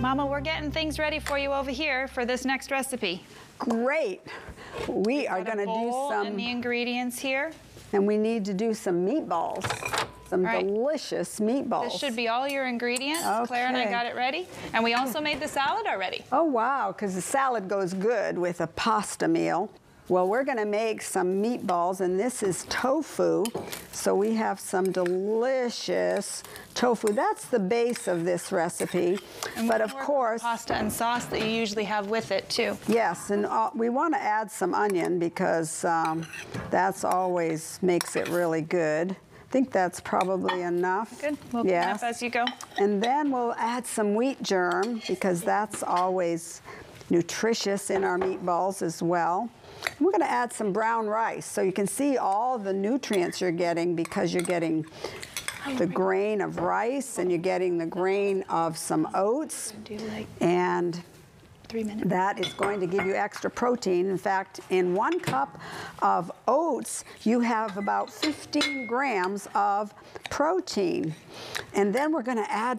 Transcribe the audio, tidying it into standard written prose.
Mama, we're getting things ready for you over here for this next recipe. Great. We are going to do some... And the ingredients here. And we need to do some meatballs. Some delicious meatballs. This should be all your ingredients. Okay. Claire and I got it ready. And we also made the salad already. Oh, wow, because the salad goes good with a pasta meal. Well, we're going to make some meatballs, and this is tofu. So we have some delicious tofu. That's the base of this recipe. And but of course, pasta and sauce that you usually have with it too. Yes, and we want to add some onion because that's always makes it really good. I think that's probably enough. Good. We'll clean up as you go. And then we'll add some wheat germ because that's always nutritious in our meatballs as well. And we're going to add some brown rice so you can see all the nutrients you're getting because you're getting the grain of rice and you're getting the grain of some oats. And 3 minutes. That is going to give you extra protein. In fact, in 1 cup of oats, you have about 15 grams of protein. And then we're going to add